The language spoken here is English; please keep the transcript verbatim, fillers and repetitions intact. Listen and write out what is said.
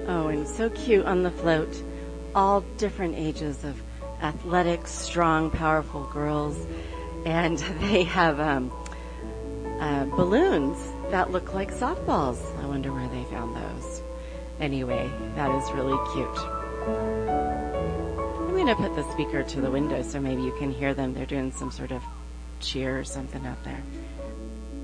Oh, and so cute on the float. All different ages of athletic, strong, powerful girls. And they have um, uh, balloons that look like softballs. I wonder where they found those. Anyway, that is really cute. I'm going to put the speaker to the window so maybe you can hear them. They're doing some sort of cheer or something out there.